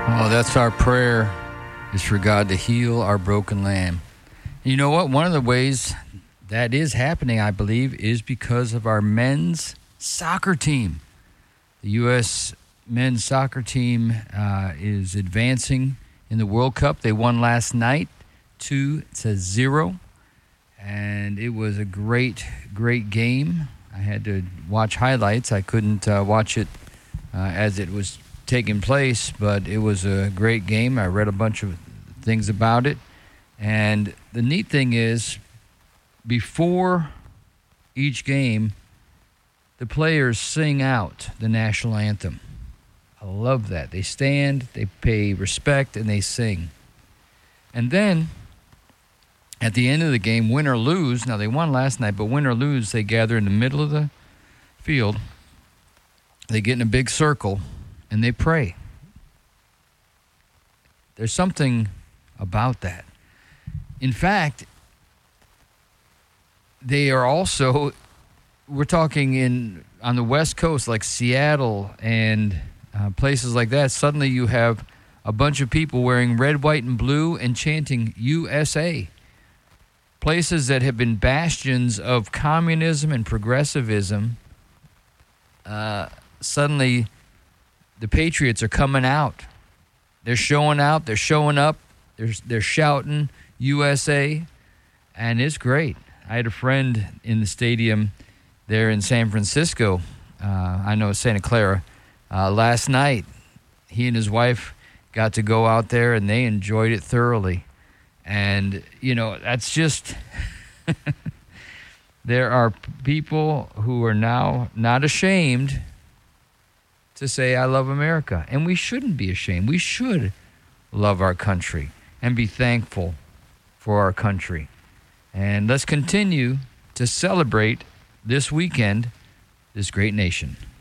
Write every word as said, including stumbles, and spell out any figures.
Oh, that's our prayer, is for God to heal our broken land. You know what? One of the ways that is happening, I believe, is because of our men's soccer team. The U S men's soccer team uh, is advancing in the World Cup. They won last night, two to zero, and it was a great, great game. I had to watch highlights. I couldn't uh, watch it uh, as it was taking place, but it was a great game. I read a bunch of things about it, and the neat thing is, before each game, the players sing out the national anthem. I love that. They stand, they pay respect, and they sing. And then, at the end of the game, win or lose, now they won last night, but win or lose, they gather in the middle of the field. They get in a big circle, and they pray. There's something about that. In fact, they are also, we're talking in on the West Coast, like Seattle and uh, places like that. Suddenly you have a bunch of people wearing red, white, and blue and chanting U S A. Places that have been bastions of communism and progressivism, uh, suddenly the patriots are coming out. They're showing out. They're showing up. They're, they're shouting U S A, and it's great. I had a friend in the stadium there in San Francisco. Uh, I know Santa Clara. Uh, last night, he and his wife got to go out there, and they enjoyed it thoroughly. And, you know, that's just... There are people who are now not ashamed to say, I love America. And we shouldn't be ashamed. We should love our country and be thankful for our country. And let's continue to celebrate this weekend this great nation.